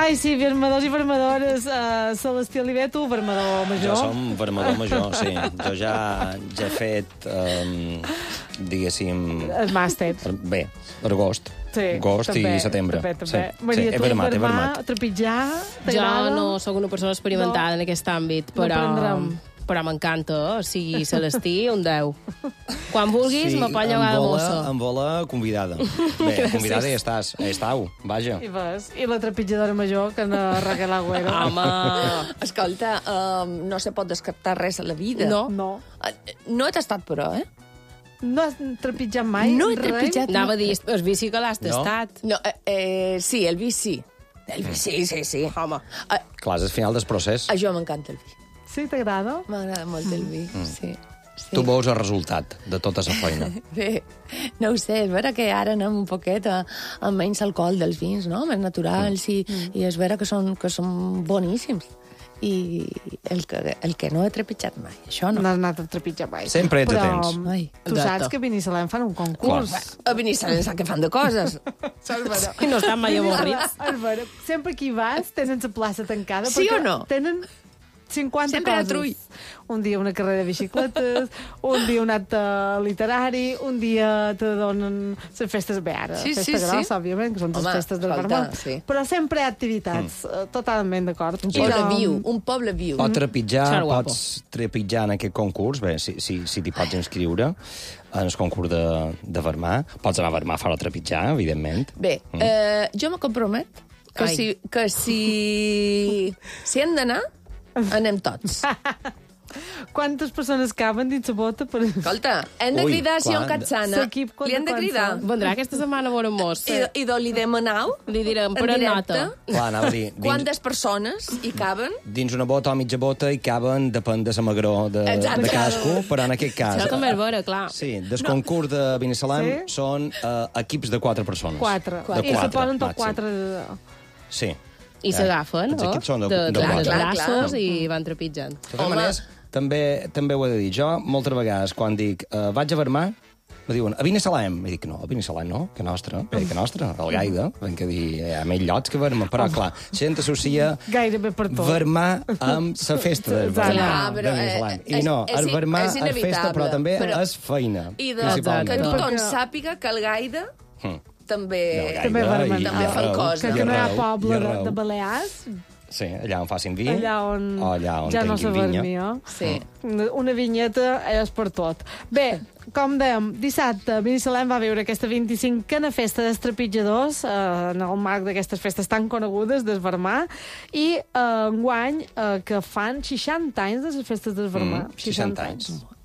Ai, sí, vermadors i vermadores. Celestí Oliver, tu, vermador major. Jo som vermador major, sí. Jo ja he fet, diguéssim... El màster. Bé, agost. Sí, agost també, i setembre. També. Sí. Maria, he tu, vermat. trepitjar, Jo t'agrada? no sóc una persona experimentada en aquest àmbit, però m'encanta. O sigui, Celestí, un 10. Quan vulguis, me pot llevar de mosso. Em vola convidada. Bé, convidada ja estàs. Estau, vaja. I ves, i la trepitjadora major, que no Raquel Agüero. Home! Escolta, no se pot descartar res a la vida. No. No. No he tastat, però, No has trepitjat mai? No he res? trepitjat. Anava a dir, el bici que l'has tastat. No, sí, el vi sí. El vi sí. Home. Clar, és el final del procés. A jo m'encanta el vi. Sí, t'agrada? M'agrada molt el vi, sí. Tu veus el resultat de tota la feina. Bé, no ho sé, és vera que ara anem un poquet amb menys alcohol dels vins, no? Més naturals, i és vera que són boníssims. I el que no he trepitjat mai, això no. No has anat a trepitjar mai. Sempre ets a Però temps. Ai, tu saps que a Binissalem fan un concurs. A Binissalem sap que fan de coses. I no estan mai avorrits. És vera. Sempre que hi vas tenen la plaça tancada. Sí perquè o no? Tenen 50 Sempre hi ha coses. trull. Un dia una carrera de bicicletes, un dia un acte literari, un dia te donen les festes bé ara. Sí, festa sí, grossa, sí. òbviament, que són les Home, festes del escolta, vermut. sí. Però sempre hi ha activitats. Totalment d'acord. Un poble viu, un poble viu. O trepitjar, Xar guapo. pots trepitjar en aquest concurs, bé, si t'hi pots inscriure, en el concurs de vermar. Pots anar a vermar fora a trepitjar, evidentment. Bé, jo me compromet Ai. que si hem d'anar, anem tots. Quantes persones caben dins la bota? Per... Escolta, hem de Ui, cridar si hi ha un clar. Katsana. L'equip Li hem de quants cridar. són? Vendrà aquesta setmana a veure mos. I li demanau Li direm, en per directe, nota. Clar, anava a dir, quantes persones hi caben. dins una bota o mitja bota hi caben, depèn de la magró de Exacte. cadascú, però en aquest cas... Això també és vera, clar. Sí, del concurs de Binissalem Sí? són equips de 4 persones. 4. De I se 4, posen tot màxim. 4... Sí. I s'agafen, Els no? equips són de de quatre. braços i van trepitjant. De totes maneres, també ho he de dir. Jo, moltes vegades, quan dic vaig a vermar, me diuen, a Binissalem. I dic, no, a Binissalem no, que nostra. Bé, que nostra, al Gaida. Vam que dir, hi ha més llocs que vermar. Però, clar, la gent associa Gairebé per tot. vermar amb la festa del Clar, vermar però, de Binissalem. I és- no, és- el vermar és és festa, inevitable, però també però- és feina. I que principalment. tothom Perquè- sàpiga que el Gaida també... També vermen. També fan coses. Que no hi ha poble de Balears, Sí, allà on facin vi, allà on, o allà on ja no tinguin se vinya. vermia. Sí. Una vinyeta és per tot. Bé, com dèiem, dissabte Binissalem va viure aquesta 25a festa d'estrepitjadors en el marc d'aquestes festes tan conegudes d'Esvermar i enguany que fan 60 anys de les festes d'Esvermar. 60 anys.